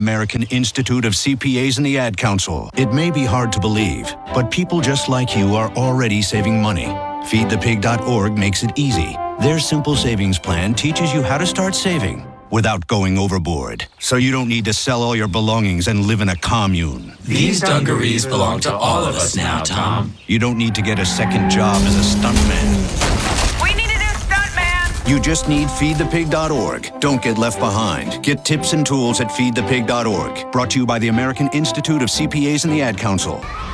American Institute of CPAs and the Ad Council. It may be hard to believe, but people just like you are already saving money. FeedThePig.org makes it easy. Their simple savings plan teaches you how to start saving without going overboard. So you don't need to sell all your belongings and live in a commune. These dungarees belong to all of us now, Tom. You don't need to get a second job as a stuntman. We need a new stuntman! You just need FeedThePig.org. Don't get left behind. Get tips and tools at FeedThePig.org. Brought to you by the American Institute of CPAs and the Ad Council.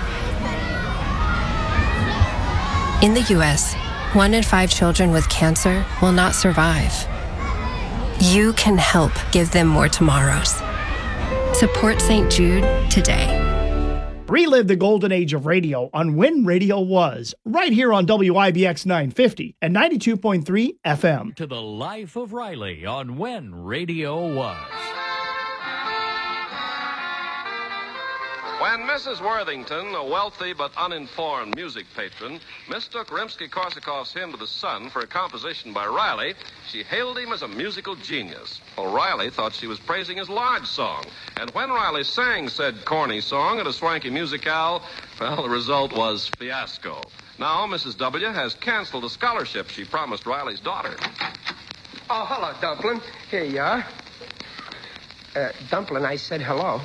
In the U.S., 1 in 5 children with cancer will not survive. You can help give them more tomorrows. Support St. Jude today. Relive the golden age of radio on When Radio Was, right here on WIBX 950 and 92.3 FM. To the life of Riley on When Radio Was. When Mrs. Worthington, a wealthy but uninformed music patron, mistook Rimsky-Korsakov's Hymn to the Sun for a composition by Riley, she hailed him as a musical genius. Well, Riley thought she was praising his large song. And when Riley sang said corny song at a swanky musicale, well, the result was fiasco. Now, Mrs. W. has canceled a scholarship she promised Riley's daughter. Oh, hello, Dumplin'. Here you are. Dumplin', I said hello.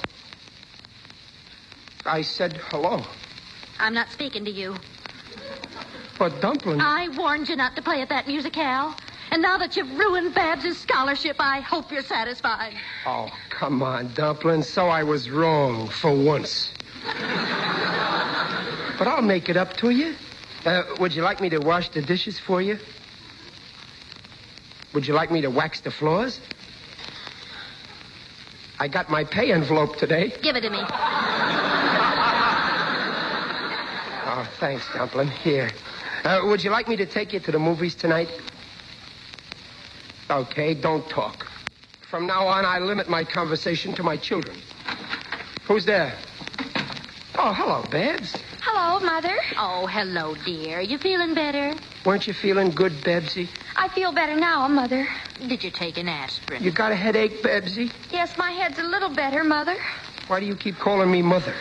I said hello. I'm not speaking to you. But, Dumplin'... I warned you not to play at that musicale. And now that you've ruined Babs' scholarship, I hope you're satisfied. Oh, come on, Dumplin'. So I was wrong for once. But I'll make it up to you. Would you like me to wash the dishes for you? Would you like me to wax the floors? I got my pay envelope today. Give it to me. Oh, thanks, Dumplin'. Here. Would you like me to take you to the movies tonight? Okay, don't talk. From now on, I limit my conversation to my children. Who's there? Oh, hello, Babs. Hello, Mother. Oh, hello, dear. You feeling better? Weren't you feeling good, Babsy? I feel better now, Mother. Did you take an aspirin? You got a headache, Babsy? Yes, my head's a little better, Mother. Why do you keep calling me Mother?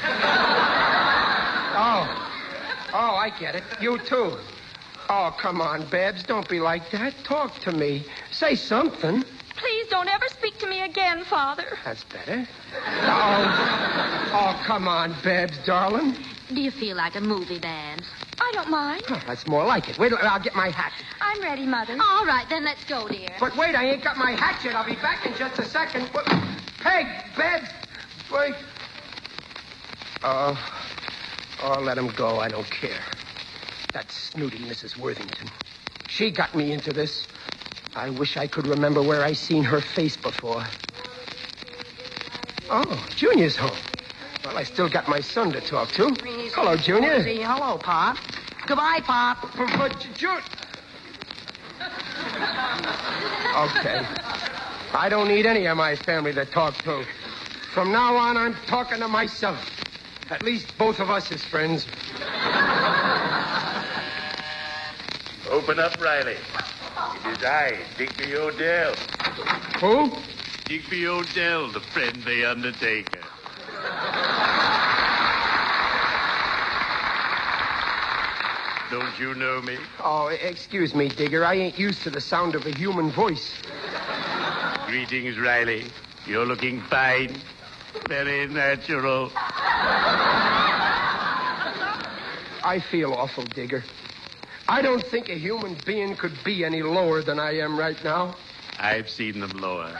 Oh, I get it. You too. Oh, come on, Babs. Don't be like that. Talk to me. Say something. Please don't ever speak to me again, Father. That's better. Oh, come on, Babs, darling. Do you feel like a movie, Babs? I don't mind. Oh, that's more like it. Wait till I'll get my hat. I'm ready, Mother. All right, then let's go, dear. But wait, I ain't got my hat yet. I'll be back in just a second. Peg, Babs, wait. Oh, let him go. I don't care. That snooty Mrs. Worthington. She got me into this. I wish I could remember where I seen her face before. Oh, Junior's home. Well, I still got my son to talk to. Hello, Junior. Hello, Pop. Goodbye, Pop. But, Junior... Okay. I don't need any of my family to talk to. From now on, I'm talking to myself. At least both of us as friends. Open up, Riley. It is I, Digby O'Dell. Who? Digby O'Dell, the friendly undertaker. Don't you know me? Oh, excuse me, Digger. I ain't used to the sound of a human voice. Greetings, Riley. You're looking fine. Very natural. I feel awful, Digger. I don't think a human being could be any lower than I am right now. I've seen them lower.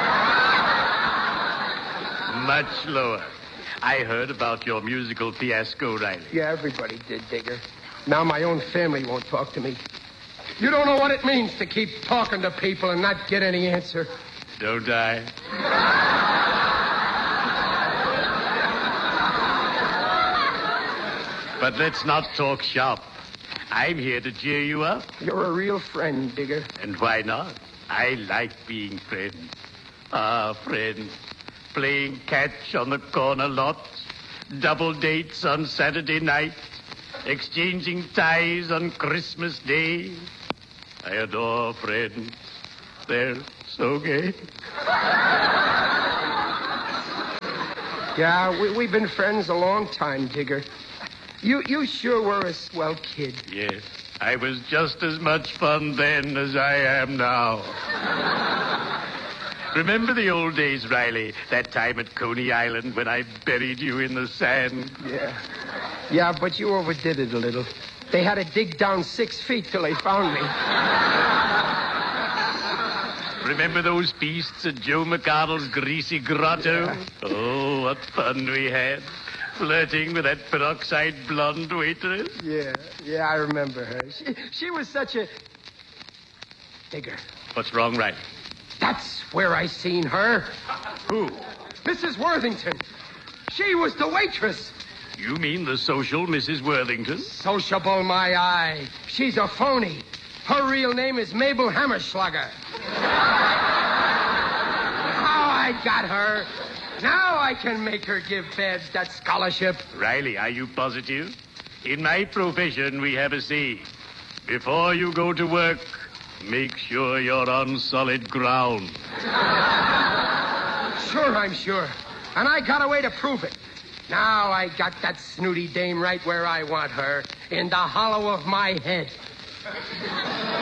Much lower. I heard about your musical fiasco, Riley. Yeah, everybody did, Digger. Now my own family won't talk to me. You don't know what it means to keep talking to people and not get any answer. Don't I? But let's not talk shop. I'm here to cheer you up. You're a real friend, Digger. And why not? I like being friends. Ah, friends. Playing catch on the corner lots. Double dates on Saturday night. Exchanging ties on Christmas Day. I adore friends. They're so gay. Yeah, we've been friends a long time, Digger. You sure were a swell kid. Yes, I was just as much fun then as I am now. Remember the old days, Riley? That time at Coney Island when I buried you in the sand? Yeah. Yeah, but you overdid it a little. They had to dig down 6 feet till they found me. Remember those feasts at Joe McConnell's Greasy Grotto? Yeah. Oh, what fun we had. Flirting with that peroxide blonde waitress. Yeah, I remember her. She was such a... Digger. What's wrong, Riley? That's where I seen her. Who? Mrs. Worthington. She was the waitress. You mean the social Mrs. Worthington? Sociable, my eye. She's a phony. Her real name is Mabel Hammerschlager. Now I got her. Now I can make her give Babs that scholarship. Riley, are you positive? In my profession, we have a saying. Before you go to work, make sure you're on solid ground. Sure, I'm sure. And I got a way to prove it. Now I got that snooty dame right where I want her, in the hollow of my head.